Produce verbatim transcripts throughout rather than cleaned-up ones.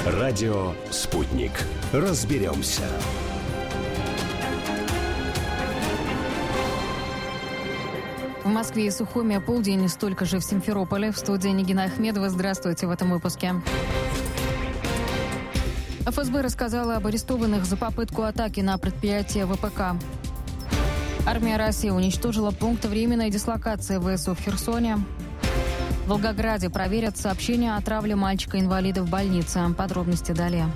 Радио «Спутник». Разберемся. В Москве и Сухуме полдень, столько же в Симферополе. В студии Нигина Ахмедова. Здравствуйте в этом выпуске. эф эс бэ рассказала об арестованных за попытку атаки на предприятие вэ пэ ка. Армия России уничтожила пункт временной дислокации вэ эс у в Херсоне. В Волгограде проверят сообщения о травле мальчика-инвалида в больнице. Подробности далее.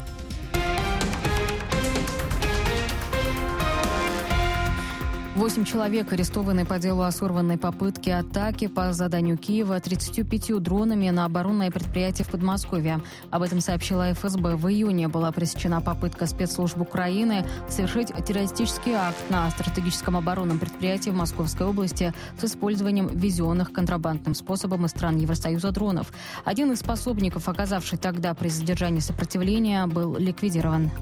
Восемь человек арестованы по делу о сорванной попытке атаки по заданию Киева тридцатью пятью дронами на оборонное предприятие в Подмосковье. Об этом сообщила эф эс бэ. В июне была пресечена попытка спецслужб Украины совершить террористический акт на стратегическом оборонном предприятии в Московской области с использованием ввезенных контрабандным способом из стран Евросоюза дронов. Один из пособников, оказавший тогда при задержании сопротивления, был ликвидирован.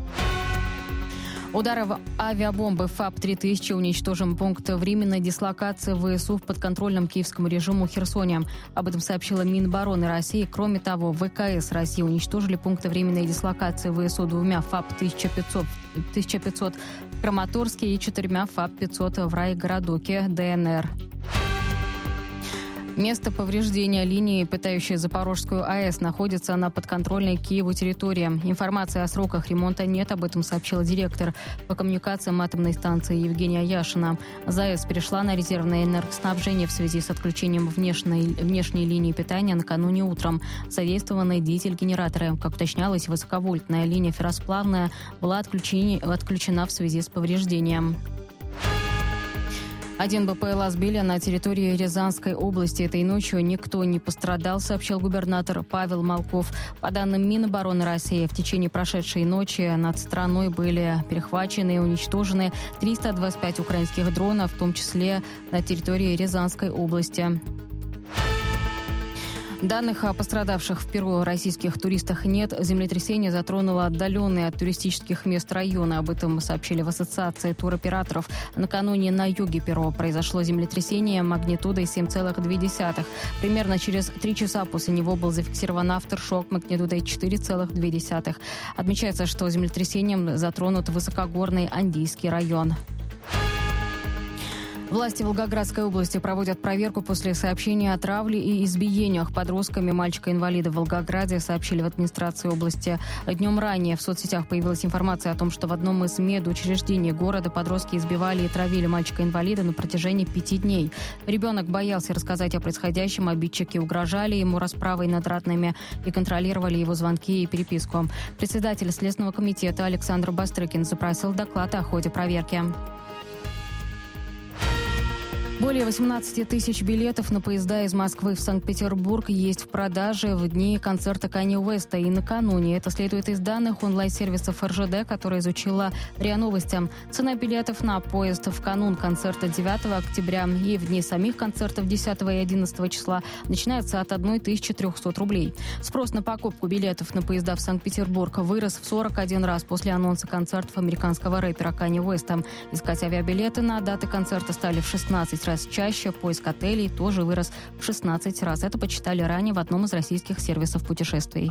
Ударом авиабомбы ФАБ три тысячи уничтожен пункт временной дислокации вэ эс у в подконтрольном киевскому режиму Херсоне. Об этом сообщила Минобороны России. Кроме того, вэ ка эс России уничтожили пункты временной дислокации вэ эс у двумя ФАБ тысяча пятьсот в Краматорске и четырьмя ФАБ пятьсот в райгородоке дэ эн эр. Место повреждения линии, питающей Запорожскую АЭС, находится на подконтрольной Киеву территории. Информации о сроках ремонта нет, об этом сообщила директор по коммуникациям атомной станции Евгения Яшина. ЗАЭС перешла на резервное энергоснабжение в связи с отключением внешней, внешней линии питания накануне утром. Задействованы дизель-генераторы. Как уточнялось, высоковольтная линия ферросплавная была отключена в связи с повреждением. Один бэ пэ эл а сбили на территории Рязанской области. Этой ночью никто не пострадал, сообщил губернатор Павел Малков. По данным Минобороны России, в течение прошедшей ночи над страной были перехвачены и уничтожены триста двадцать пять украинских дронов, в том числе на территории Рязанской области. Данных о пострадавших в Перу российских туристах нет. Землетрясение затронуло отдаленные от туристических мест районы. Об этом сообщили в Ассоциации туроператоров. Накануне на юге Перу произошло землетрясение магнитудой семь целых две десятых. Примерно через три часа после него был зафиксирован авторшок магнитудой четыре целых две десятых. Отмечается, что землетрясением затронут высокогорный Андийский район. Власти Волгоградской области проводят проверку после сообщения о травле и избиениях подростками мальчика-инвалида в Волгограде, сообщили в администрации области. Днем ранее в соцсетях появилась информация о том, что в одном из медучреждений города подростки избивали и травили мальчика-инвалида на протяжении пяти дней. Ребенок боялся рассказать о происходящем, обидчики угрожали ему расправой над ратными и контролировали его звонки и переписку. Председатель Следственного комитета Александр Бастрыкин запросил доклад о ходе проверки. Более восемнадцати тысяч билетов на поезда из Москвы в Санкт-Петербург есть в продаже в дни концерта Канье Уэста и накануне. Это следует из данных онлайн-сервисов эр жэ дэ, которая изучила РИА Новости. Цена билетов на поезд в канун концерта девятого октября и в дни самих концертов десятого и одиннадцатого числа начинается от тысячи трехсот рублей. Спрос на покупку билетов на поезда в Санкт-Петербург вырос в сорок один раз после анонса концертов американского рэпера Канье Уэста. Искать авиабилеты на даты концерта стали в шестнадцать раз чаще. Поиск отелей тоже вырос в шестнадцать раз. Это почитали ранее в одном из российских сервисов путешествий.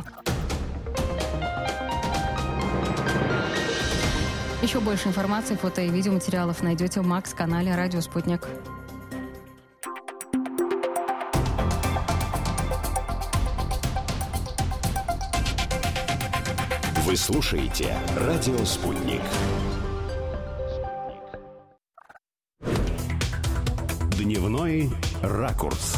Еще больше информации, фото и видеоматериалов найдете в Макс-канале «Радио Спутник». Вы слушаете «Радио Спутник». Дневной ракурс.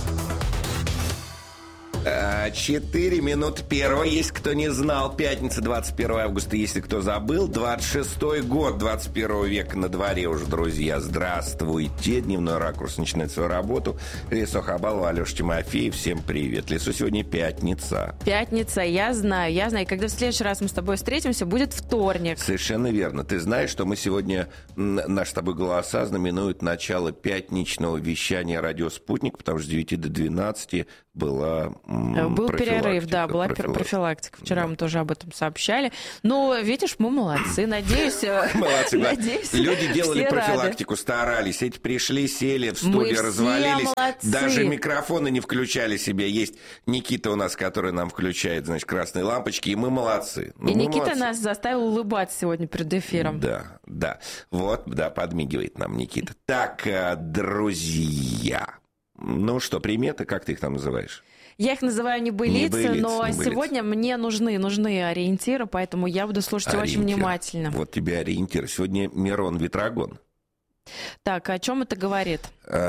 Четыре минуты первого. Если кто не знал, пятница, двадцать первого августа, если кто забыл, двадцать шестой год двадцать первого века на дворе уже, друзья. Здравствуйте. Дневной ракурс начинает свою работу. Лесо Хабалова, Алеша Тимофеев. Всем привет. Лесо, сегодня пятница. Пятница, я знаю, я знаю. И когда в следующий раз мы с тобой встретимся, будет вторник. Совершенно верно. Ты знаешь, что мы сегодня, наши с тобой голоса знаменуют начало пятничного вещания «Радио Спутник», потому что с девяти до двенадцати была Был перерыв, да, была профилактика. профилактика. Вчера да. мы тоже об этом сообщали. Но, видишь, мы молодцы. Надеюсь, молодцы, надеюсь люди делали профилактику, рады. Старались. Эти пришли, сели в студию, развалились. Молодцы. Даже микрофоны не включали себе. Есть Никита у нас, который нам включает, значит, красные лампочки, и мы молодцы. Ну, и мы Никита молодцы. Нас заставил улыбаться сегодня перед эфиром. Да, да. Вот, да, подмигивает нам Никита. Так, друзья... Ну что, приметы, как ты их там называешь? Я их называю небылицы, небылицы но небылицы. Сегодня мне нужны, нужны ориентиры, поэтому я буду слушать Ориентир. Очень внимательно. Вот тебе ориентир. Сегодня Мирон Ветрогон. Так, о чем это говорит?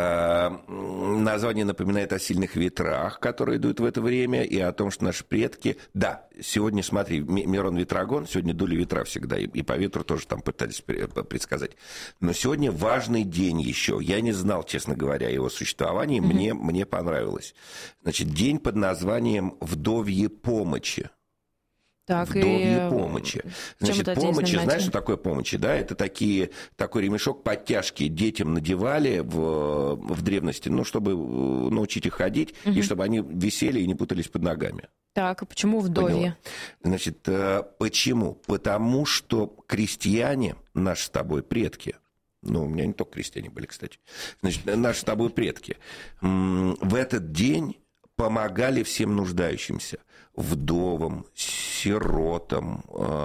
Название напоминает о сильных ветрах, которые идут в это время, и о том, что наши предки... Да, сегодня, смотри, Мирон Ветрогон, сегодня дули ветра всегда, и по ветру тоже там пытались предсказать. Но сегодня важный день еще. Я не знал, честно говоря, о его существовании, mm-hmm. мне, мне понравилось. Значит, день под названием «Вдовьи помощи». Так, вдовьи и... помощи. Значит, помощи, знаешь, что такое помощи? Да? Это такие, такой ремешок подтяжки детям надевали в, в древности, ну, чтобы научить их ходить, угу. и чтобы они висели и не путались под ногами. Так, а почему вдовья? Значит, почему? Потому что крестьяне, наши с тобой предки, ну, у меня не только крестьяне были, кстати, значит, наши с тобой предки, в этот день помогали всем нуждающимся. Вдовам, сиротам,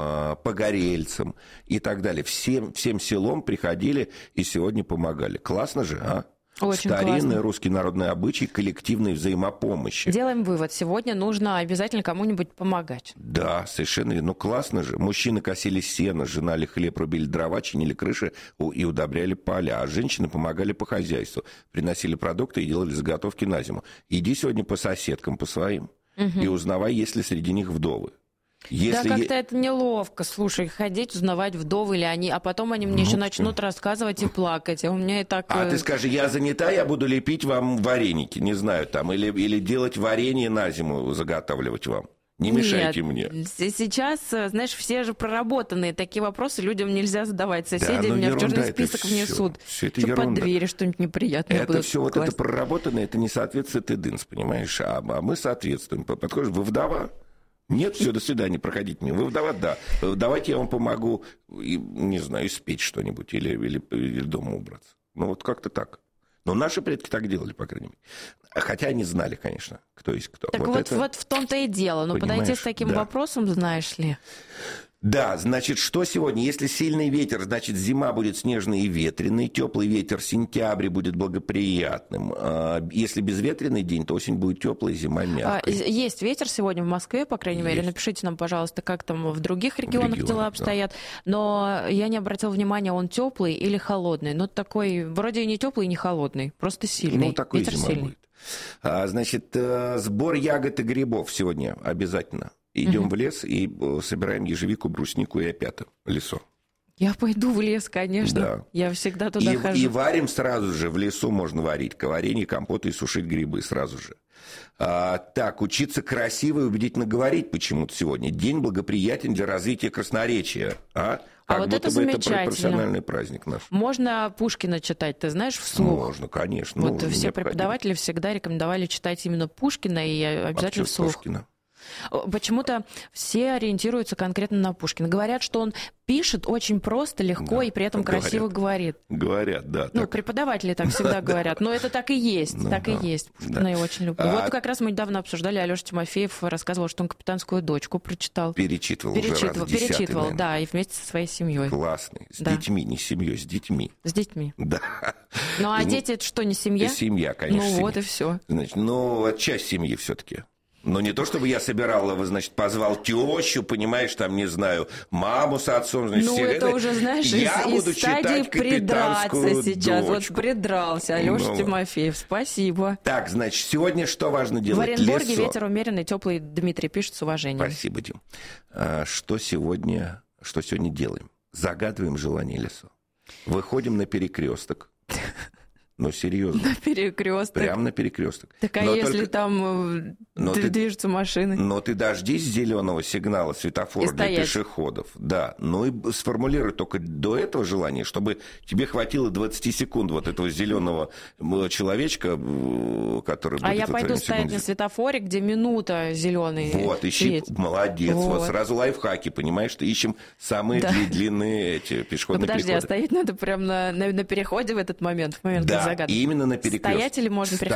погорельцам и так далее. Всем, всем селом приходили и сегодня помогали. Классно же, а? Очень Старинный классно. Русский народный обычай коллективной взаимопомощи. Делаем вывод. Сегодня нужно обязательно кому-нибудь помогать. Да, совершенно верно. Ну, классно же. Мужчины косили сено, жинали хлеб, рубили дрова, чинили крыши и удобряли поля. А женщины помогали по хозяйству. Приносили продукты и делали заготовки на зиму. Иди сегодня по соседкам, по своим. Угу. И узнавай, есть ли среди них вдовы. Если да как-то е... это неловко, слушай, ходить, узнавать, вдовы ли они, а потом они мне ну, еще начнут рассказывать и плакать, а у меня и так... А ты скажи, я занята, я буду лепить вам вареники, не знаю, там, или, или делать варенье на зиму, заготавливать вам. Не мешайте Нет, мне. Сейчас, знаешь, все же проработанные, такие вопросы людям нельзя задавать. Соседи да, меня в черный список внесут. Все это что под двери что-нибудь неприятное это будут все класть. Вот это проработанное, это не соответствует ИДИНС, понимаешь? А, а мы соответствуем. Подходишь, вы вдова? Нет, все, до свидания, проходите мне. Вы вдова, да. Давайте я вам помогу, не знаю, испечь что-нибудь или, или, или дома убраться. Ну, вот как-то так. Но наши предки так делали, по крайней мере. Хотя они знали, конечно, кто есть кто. Так вот, вот, это... вот в том-то и дело. Но Понимаешь? Подойти с таким да. вопросом, знаешь ли... Да, значит, что сегодня? Если сильный ветер, значит, зима будет снежной и ветреной, теплый ветер, сентябрь будет благоприятным. Если безветренный день, то осень будет теплой, зима мягкой. Есть ветер сегодня в Москве, по крайней Есть. мере. Напишите нам, пожалуйста, как там в других регионах в дела обстоят. Да. Но я не обратила внимания, он теплый или холодный. Ну, такой, вроде и не теплый, и не холодный, просто сильный. Ну, такой ветер зима сильный. будет. А, значит, сбор ягод и грибов сегодня обязательно. Идем uh-huh. в лес и собираем ежевику, бруснику и опята в лесу. Я пойду в лес, конечно. Да. Я всегда туда и, хожу. И варим сразу же. В лесу можно варить варенье, компоты и сушить грибы сразу же. А, так, учиться красиво и убедительно говорить почему-то сегодня. День благоприятен для развития красноречия. А, а как вот будто это бы замечательно. Это профессиональный праздник наш. Можно Пушкина читать, ты знаешь, вслух? Можно, конечно. Вот нужно, все необходимо. Преподаватели всегда рекомендовали читать именно Пушкина и обязательно а вслух. Пушкина? Почему-то все ориентируются конкретно на Пушкина. Говорят, что он пишет очень просто, легко да, и при этом говорят, красиво говорит. Говорят, да. Ну, так. преподаватели так всегда говорят. Но это так и есть. Ну, так да, и есть. Пушкина я очень люблю. Вот как раз мы недавно обсуждали, Алёша Тимофеев рассказывал, что он «Капитанскую дочку» прочитал. Перечитывал, Перечитывал, уже раз, перечитывал, десятый, да, и вместе со своей семьей. Классный. С да. детьми, не с семьей, с детьми. С детьми. Да. Ну, а дети это что, не семья? Семья, конечно. Ну, семья. вот и все. Значит, ну, часть семьи все-таки. Но не то, чтобы я собирал его, значит, позвал тещу, понимаешь, там, не знаю, маму с отцом. Значит, ну, это уже, знаешь, я из, буду из стадии придраться сейчас. Дочку. Вот придрался Алёша ну, Тимофеев. Спасибо. Так, значит, сегодня что важно делать? В Оренбурге Лесо. Ветер умеренный, теплый. Дмитрий пишет с уважением. Спасибо, Дим. А, что сегодня, что сегодня делаем? Загадываем желание лесу. Выходим на перекресток. Ну, серьезно. На перекресток. Прямо на перекресток. Так а но если только... там но движутся ты... машины? Но ты дождись зеленого сигнала светофора для пешеходов. Да. Ну и сформулируй только до этого желание, чтобы тебе хватило двадцать секунд вот этого зеленого человечка, который будет... А я пойду стоять на светофоре, где минута зеленый. Вот, ищи. Молодец. Вот. Вот. Сразу лайфхаки, понимаешь? Ты ищем самые да. длинные эти пешеходные ну, подожди, переходы. А стоять надо прямо на, на, на переходе в этот момент, в момент да, загадки. именно на перекрестке. Стоять или можно переходить?